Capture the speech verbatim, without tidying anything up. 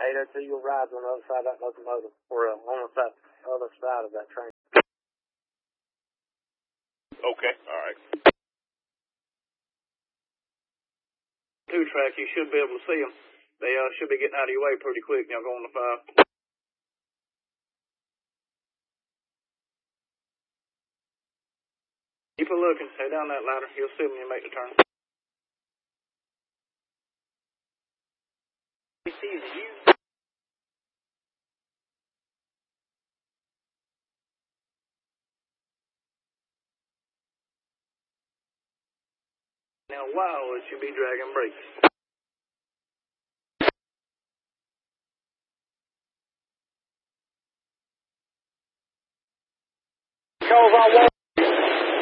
eight oh two, you'll ride on the other side of that locomotive, or uh, on the side, other side of that train. Okay, all right. Two track, you should be able to see them. They uh, should be getting out of your way pretty quick. Now go on the five. Keep a looking. Stay down that ladder. You'll see them when you make the turn. He sees you. Now, wow, it should be dragging brakes. Because I want